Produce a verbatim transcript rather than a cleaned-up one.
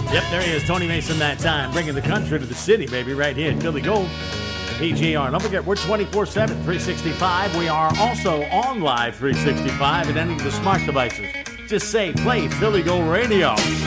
Yep, there he is, Tony Mason that time, bringing the country to the city, baby, right here in Philly Gold. P G R. Don't forget, we're twenty-four seven, three sixty-five. We are also on Live three sixty-five at any of the smart devices. Just say, play Philly Gold Radio.